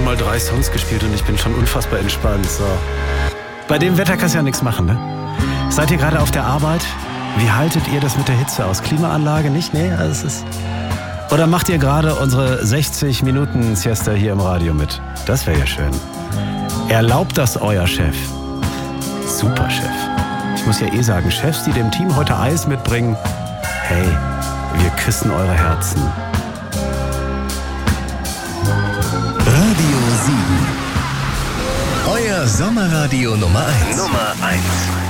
mal 3 Songs gespielt und ich bin schon unfassbar entspannt. So. Bei dem Wetter kannst du ja nichts machen, ne? Seid ihr gerade auf der Arbeit? Wie haltet ihr das mit der Hitze aus? Klimaanlage nicht? Nee, also es ist... Oder macht ihr gerade unsere 60 Minuten Siesta hier im Radio mit? Das wäre ja schön. Erlaubt das euer Chef? Super Chef. Ich muss ja sagen, Chefs, die dem Team heute Eis mitbringen, hey, wir küssen eure Herzen. Radio 7. Euer Sommerradio Nummer 1. Nummer 1.